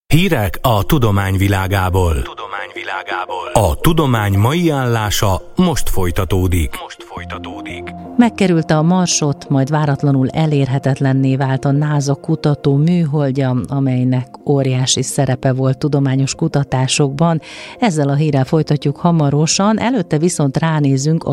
Hírek a tudomány világából. A tudomány mai állása most folytatódik. Megkerülte a Marsot, majd váratlanul elérhetetlenné vált a NASA kutató műholdja, amelynek óriási szerepe volt tudományos kutatásokban. Ezzel a hírrel folytatjuk hamarosan, előtte viszont ránézünk